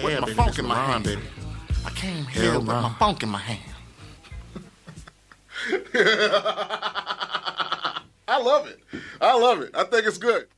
with my baby, funk this in my LeBron, hand. baby. I came here with LeBron. my funk in my hand. I love it. I love it. I think it's good.